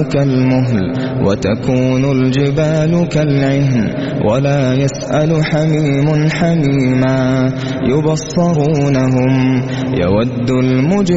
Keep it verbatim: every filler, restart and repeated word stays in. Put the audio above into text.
كالمهل وتكون الجبال كالعهن ولا يسأل حميم حميما يبصرونهم يود المجرم